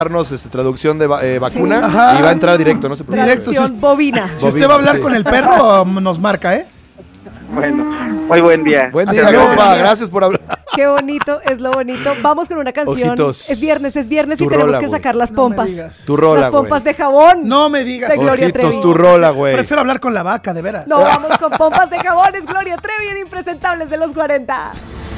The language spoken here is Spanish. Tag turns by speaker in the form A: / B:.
A: darnos traducción de vacuna
B: Sí.
A: y va a entrar directo, no se preocupe.
B: Traducción bovina.
C: Si usted va a hablar con el perro, nos marca, ¿eh?
D: Bueno, muy buen día.
A: Buen
C: Hasta
A: día,
C: luego.
A: compa, gracias por hablar.
B: Qué bonito, es lo bonito. Vamos con una canción.
A: Ojitos.
B: Es viernes
A: Tu
B: y tenemos
A: rola,
B: que
A: güey.
B: sacar las
C: No me
B: pompas.
C: digas.
A: Tu rola,
B: Las pompas
A: güey.
B: de jabón.
C: No me digas.
B: De Gloria
A: Ojitos,
B: Trevi.
A: tu rola, güey.
C: Prefiero hablar con la vaca, de veras.
B: No, vamos con pompas de jabón. Es Gloria Trevi en Impresentables de los 40.